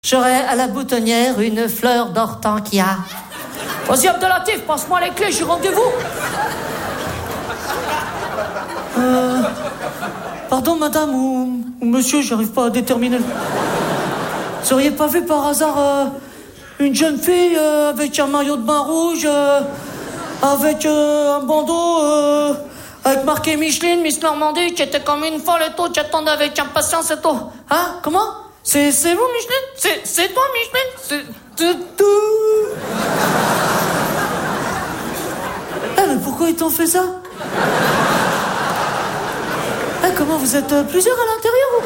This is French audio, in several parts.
J'aurai à la boutonnière une fleur d'hortensia. Vas-y, Abdelatif, passe-moi les clés, j'ai rendez-vous. Pardon, madame ou monsieur, j'arrive pas à déterminer. Vous auriez pas vu par hasard une jeune fille avec un maillot de bain rouge, avec un bandeau, avec marqué Micheline, Miss Normandie, qui était comme une folle et tout, qui attendait avec impatience et tout. Hein? Comment? C'est vous, Micheline? C'est toi, Micheline? C'est tout. Mais pourquoi ils t'ont fait ça? Comment, vous êtes plusieurs à l'intérieur ou...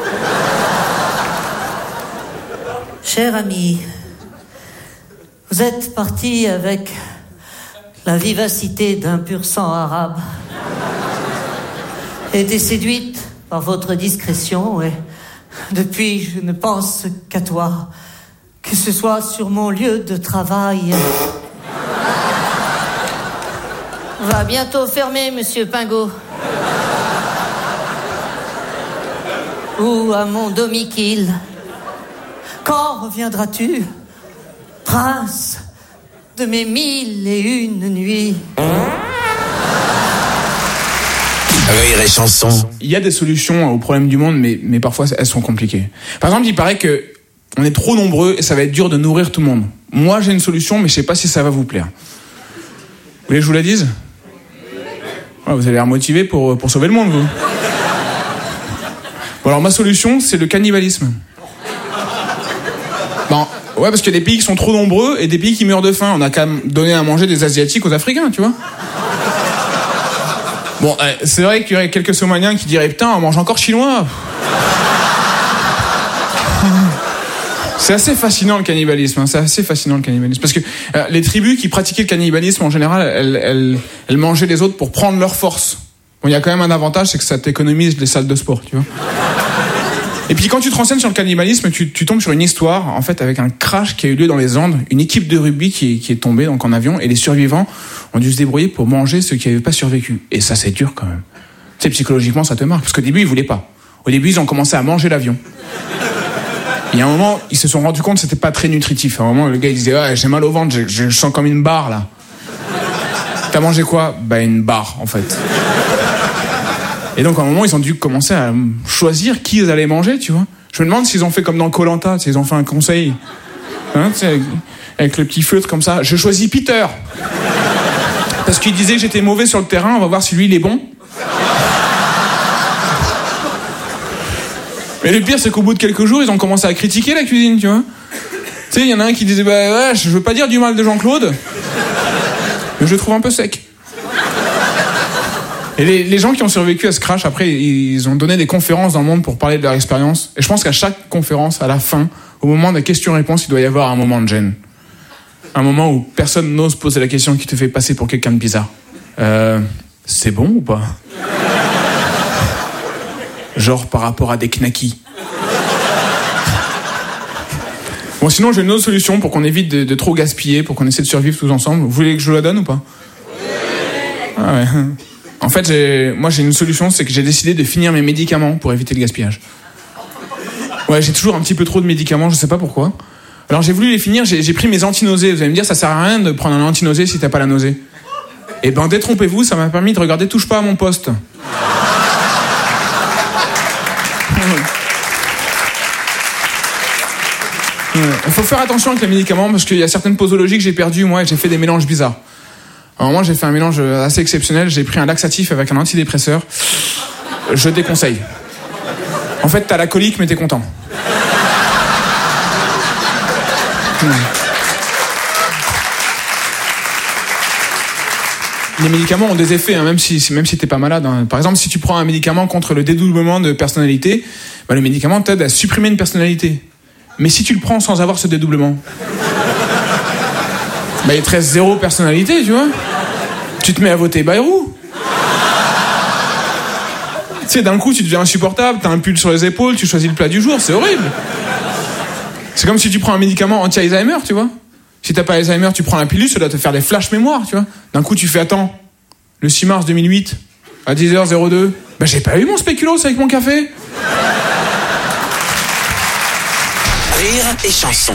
Cher ami, vous êtes parti avec la vivacité d'un pur sang arabe. Été séduite par votre discrétion et depuis je ne pense qu'à toi, que ce soit sur mon lieu de travail. Va bientôt fermer, monsieur Pingot. Ou à mon domicile. Quand reviendras-tu, prince de mes 1001 nuits? Rire et chanson. Il y a des solutions aux problèmes du monde, mais parfois elles sont compliquées. Par exemple, il paraît que on est trop nombreux et ça va être dur de nourrir tout le monde. Moi, j'ai une solution, mais je sais pas si ça va vous plaire. Vous voulez que je vous la dise? Ouais, vous avez l'air motivé pour sauver le monde, vous. Bon, alors ma solution, c'est le cannibalisme. Bon, ouais, parce qu'il y a des pays qui sont trop nombreux et des pays qui meurent de faim. On a qu'à donner à manger des Asiatiques aux Africains, tu vois. Bon, c'est vrai qu'il y aurait quelques Somaliens qui diraient « Putain, on mange encore chinois !» C'est assez fascinant le cannibalisme, hein, c'est assez fascinant le cannibalisme. Parce que les tribus qui pratiquaient le cannibalisme, en général, elles mangeaient les autres pour prendre leur force. Bon, il y a quand même un avantage, c'est que ça t'économise les salles de sport, tu vois. Et puis quand tu te renseignes sur le cannibalisme, tu tombes sur une histoire, en fait, avec un crash qui a eu lieu dans les Andes, une équipe de rugby qui est tombée donc en avion, et les survivants ont dû se débrouiller pour manger ceux qui n'avaient pas survécu. Et ça, c'est dur quand même. Tu sais, psychologiquement, ça te marque, parce qu'au début, ils voulaient pas. Au début, ils ont commencé à manger l'avion. Et à un moment, ils se sont rendus compte que c'était pas très nutritif. À un moment, le gars, il disait « Ouais, j'ai mal au ventre, je sens comme une barre, là. » T'as mangé quoi? Bah, une barre, en fait. Et donc, à un moment, ils ont dû commencer à choisir qui ils allaient manger, tu vois. Je me demande s'ils ont fait comme dans Koh-Lanta, s'ils ont fait un conseil. Hein, tu sais, avec le petit feutre comme ça. Je choisis Peter. Parce qu'il disait que j'étais mauvais sur le terrain, on va voir si lui, il est bon. Mais le pire, c'est qu'au bout de quelques jours, ils ont commencé à critiquer la cuisine, tu vois. Tu sais, il y en a un qui disait, bah ouais, je veux pas dire du mal de Jean-Claude, mais je le trouve un peu sec. Et les gens qui ont survécu à ce crash, après, ils ont donné des conférences dans le monde pour parler de leur expérience. Et je pense qu'à chaque conférence, à la fin, au moment des questions-réponses, il doit y avoir un moment de gêne. Un moment où personne n'ose poser la question qui te fait passer pour quelqu'un de bizarre. C'est bon ou pas? Genre par rapport à des knackis. Bon, sinon, j'ai une autre solution pour qu'on évite de trop gaspiller, pour qu'on essaie de survivre tous ensemble. Vous voulez que je vous la donne ou pas? Ah ouais. En fait, j'ai une solution, c'est que j'ai décidé de finir mes médicaments pour éviter le gaspillage. Ouais, j'ai toujours un petit peu trop de médicaments, je sais pas pourquoi. Alors j'ai voulu les finir, j'ai pris mes antinausées. Vous allez me dire, ça sert à rien de prendre un antinausée si t'as pas la nausée. Eh ben, détrompez-vous, ça m'a permis de regarder Touche pas à mon poste. Il faut faire attention avec les médicaments parce qu'il y a certaines posologies que j'ai perdues, moi, et j'ai fait des mélanges bizarres. Alors moi, j'ai fait un mélange assez exceptionnel. J'ai pris un laxatif avec un antidépresseur. Je déconseille. En fait, t'as la colique, mais t'es content. Les médicaments ont des effets, hein, même si t'es pas malade. Hein. Par exemple, si tu prends un médicament contre le dédoublement de personnalité, bah, le médicament t'aide à supprimer une personnalité. Mais si tu le prends sans avoir ce dédoublement, bah, il te reste 0 personnalité, tu vois. Tu te mets à voter Bayrou. Tu sais, d'un coup, tu deviens insupportable, t'as un pull sur les épaules, tu choisis le plat du jour, c'est horrible. C'est comme si tu prends un médicament anti-Alzheimer, tu vois. Si t'as pas Alzheimer, tu prends la pilule, ça doit te faire des flashs mémoire, tu vois. D'un coup, tu fais, attends, le 6 mars 2008, à 10h02, bah j'ai pas eu mon spéculoos avec mon café. Rire et chanson.